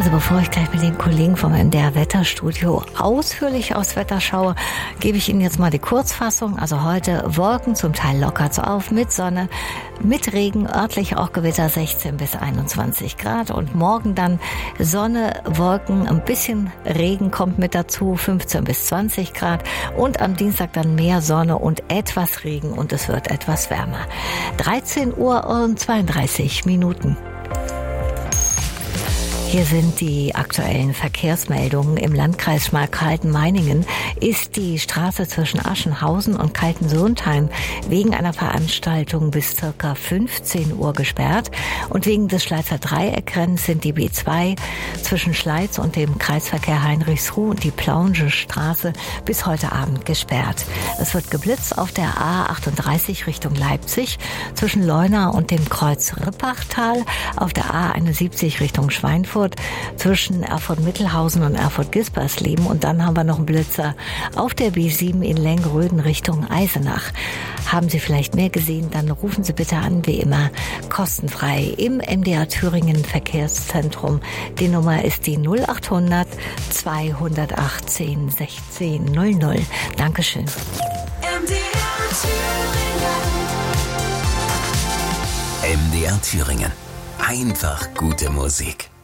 Also bevor ich gleich mit den Kollegen vom MDR Wetterstudio ausführlich aufs Wetter schaue, gebe ich Ihnen jetzt mal die Kurzfassung. Also heute Wolken, zum Teil lockert's auf, mit Sonne, mit Regen, örtlich auch Gewitter 16 bis 21 Grad. Und morgen dann Sonne, Wolken, ein bisschen Regen kommt mit dazu, 15 bis 20 Grad. Und am Dienstag dann mehr Sonne und etwas Regen und es wird etwas wärmer. 13 Uhr und 32 Minuten. Hier sind die aktuellen Verkehrsmeldungen. Im Landkreis Schmalkalden-Meiningen ist die Straße zwischen Aschenhausen und Kaltensundheim wegen einer Veranstaltung bis ca. 15 Uhr gesperrt. Und wegen des Schleizer Dreieckrenns sind die B2 zwischen Schleiz und dem Kreisverkehr Heinrichsruh und die Plaunge Straße bis heute Abend gesperrt. Es wird geblitzt auf der A38 Richtung Leipzig zwischen Leuna und dem Kreuz Rippachtal, auf der A71 Richtung Schweinfurt zwischen Erfurt-Mittelhausen und Erfurt-Gispersleben. Und dann haben wir noch einen Blitzer auf der B7 in Lengröden Richtung Eisenach. Haben Sie vielleicht mehr gesehen, dann rufen Sie bitte an, wie immer, kostenfrei im MDR Thüringen Verkehrszentrum. Die Nummer ist die 0800 218 16 00. Dankeschön. MDR Thüringen. Einfach gute Musik.